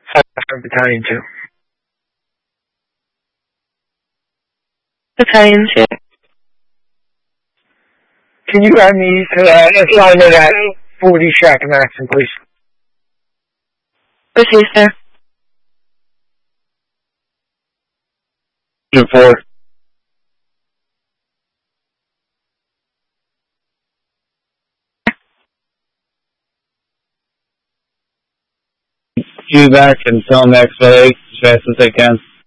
From Battalion 2. Battalion 2. Can you add me to that assignment at 40 Shack and Maxon, please? Okay, sir. 2-4. You back and tell Max Bay as fast as they can.